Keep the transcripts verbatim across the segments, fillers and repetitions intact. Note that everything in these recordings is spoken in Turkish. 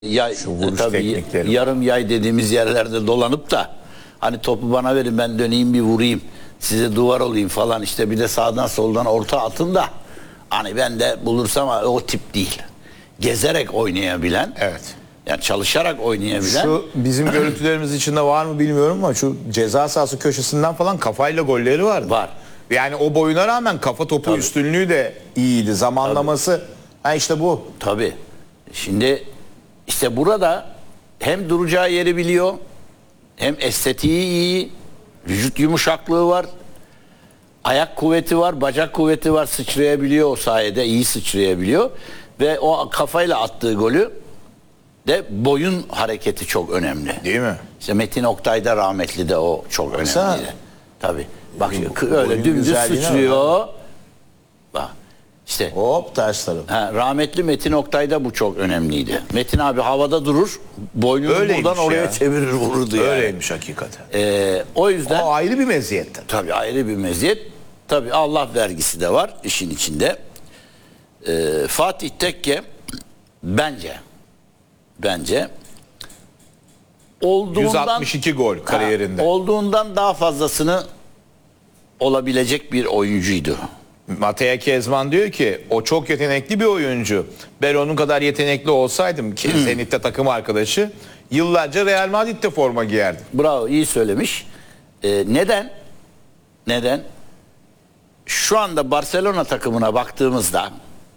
Yay, Şu tabii yarım yay dediğimiz yerlerde dolanıp da hani topu bana verin ben döneyim bir vurayım size duvar olayım falan, işte bir de sağdan soldan orta atın da hani ben de bulursam o tip değil. Gezerek oynayabilen, evet. Yani çalışarak oynayabilen. Şu bizim görüntülerimiz içinde var mı bilmiyorum ama şu ceza sahası köşesinden falan kafayla golleri vardı. Var. Yani o boyuna rağmen kafa topu Tabii. üstünlüğü de iyiydi. Zamanlaması Tabii. ha işte bu. Tabii. Şimdi işte burada hem duracağı yeri biliyor, hem estetiği iyi, vücut yumuşaklığı var, ayak kuvveti var, bacak kuvveti var, sıçrayabiliyor o sayede, iyi sıçrayabiliyor ve o kafayla attığı golü de boyun hareketi çok önemli. Değil mi? İşte Metin Oktay'da rahmetli de o çok Baksana. önemliydi. Tabii. Bak öyle dümdüz sıçrıyor. Bak. İşte hop ters taraf. Ha, rahmetli Metin Oktay'da bu çok önemliydi. Metin abi havada durur, boynunu Öyleymiş buradan oraya ya. çevirir, vururdu yani. Öyleymiş hakikaten. Ee, o yüzden o ayrı bir meziyet tabii. Tabii ayrı bir meziyet. Tabii Allah vergisi de var işin içinde. Ee, Fatih Tekke bence bence olduğundan yüz altmış iki gol kariyerinde. Ha, olduğundan daha fazlasını olabilecek bir oyuncuydu. Mateo Kezman diyor ki o çok yetenekli bir oyuncu. Ben onun kadar yetenekli olsaydım ki hmm. Zenit'te takım arkadaşı yıllarca Real Madrid'de forma giyerdim. Bravo, iyi söylemiş. Ee, neden? Neden? Şu anda Barcelona takımına baktığımızda,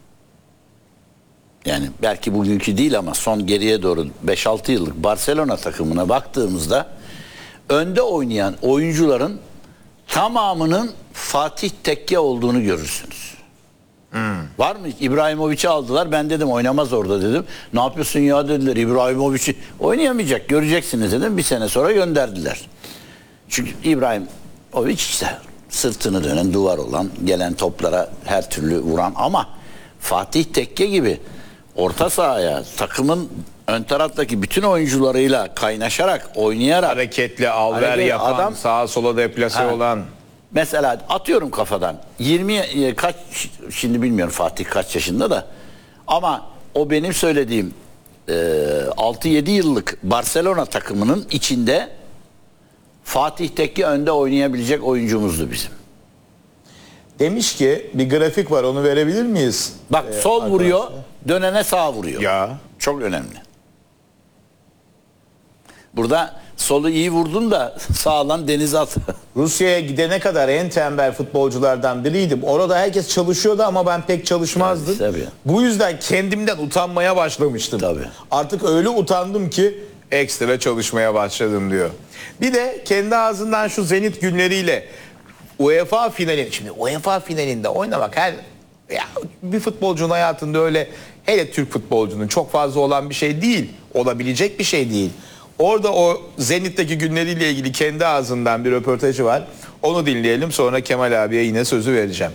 yani belki bugünkü değil ama son geriye doğru beş altı yıllık Barcelona takımına baktığımızda önde oynayan oyuncuların tamamının Fatih Tekke olduğunu görürsünüz. Hmm. Var mı? İbrahimovic'i aldılar. Ben dedim oynamaz orada dedim. Ne yapıyorsun ya dediler. İbrahimovic'i oynayamayacak. Göreceksiniz dedim. Bir sene sonra gönderdiler. Çünkü İbrahimovic işte sırtını dönen, duvar olan, gelen toplara her türlü vuran, ama Fatih Tekke gibi orta sahaya, takımın ön taraftaki bütün oyuncularıyla kaynaşarak, oynayarak, hareketli, alver yapan, adam, sağa sola deplase ha, olan. Mesela atıyorum kafadan yirmi kaç, şimdi bilmiyorum Fatih kaç yaşında da, ama o benim söylediğim e, altı yedi yıllık Barcelona takımının içinde Fatih Tekke önde oynayabilecek oyuncumuzdu bizim. Demiş ki bir grafik var, onu verebilir miyiz? Bak ee, sol arkadaşlar. vuruyor, dönene sağ vuruyor. Ya. Çok önemli. Burada solu iyi vurdun da sağdan denize at. Rusya'ya gidene kadar en tembel futbolculardan biriydim. Orada herkes çalışıyordu ama ben pek çalışmazdım. Tabii, tabii. Bu yüzden kendimden utanmaya başlamıştım. Tabii. Artık öyle utandım ki ekstra çalışmaya başladım diyor. Bir de kendi ağzından şu Zenit günleriyle UEFA finali, şimdi UEFA finalinde oynamak her ya bir futbolcunun hayatında öyle, hele Türk futbolcunun çok fazla olan bir şey değil. Olabilecek bir şey değil. Orada o Zenit'teki günleriyle ilgili kendi ağzından bir röportajı var. Onu dinleyelim, sonra Kemal abiye yine sözü vereceğim.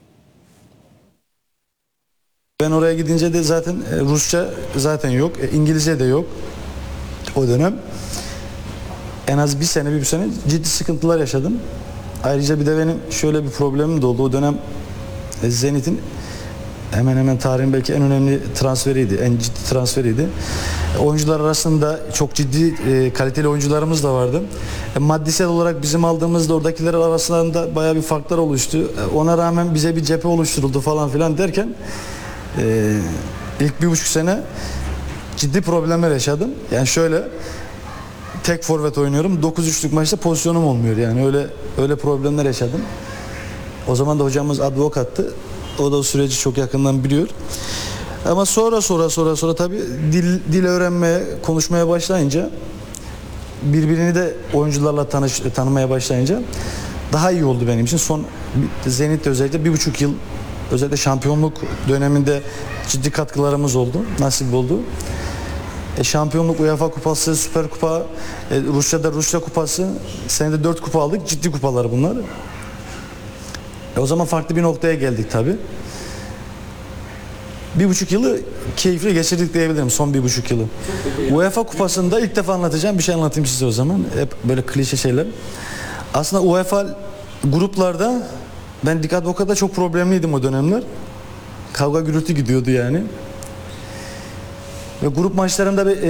Ben oraya gidince de zaten Rusça zaten yok, İngilizce de yok o dönem. En az bir sene, bir sene ciddi sıkıntılar yaşadım. Ayrıca bir de benim şöyle bir problemim de oldu. O dönem Zenit'in hemen hemen tarihin belki en önemli transferiydi, en ciddi transferiydi. Oyuncular arasında çok ciddi e, kaliteli oyuncularımız da vardı. E, maddisel olarak bizim aldığımızda oradakiler arasında bayağı bir farklar oluştu. E, ona rağmen bize bir cephe oluşturuldu falan filan derken e, ilk bir buçuk sene ciddi problemler yaşadım. Yani şöyle, tek forvet oynuyorum. dokuz üçlük maçta pozisyonum olmuyor. Yani öyle öyle problemler yaşadım. O zaman da hocamız advokattı. O da o süreci çok yakından biliyor. Ama sonra sonra sonra sonra tabii dil dil öğrenmeye, konuşmaya başlayınca, birbirini de oyuncularla tanış, tanımaya başlayınca daha iyi oldu benim için. Son Zenit'te özellikle bir buçuk yıl, özellikle şampiyonluk döneminde ciddi katkılarımız oldu. Nasip oldu. E, şampiyonluk, UEFA kupası, Süper Kupa, e, Rusya'da Rusya kupası, senede dört kupa aldık. Ciddi kupalar bunlar. E, o zaman farklı bir noktaya geldik tabii. Bir buçuk yılı keyifli geçirdik diyebilirim, son bir buçuk yılı. UEFA kupasında ilk defa anlatacağım bir şey anlatayım size o zaman. Hep böyle klişe şeyler. Aslında UEFA gruplarda ben Lig Advokat'ta çok problemliydim o dönemler. Kavga gürültü gidiyordu yani. Ve grup maçlarında bir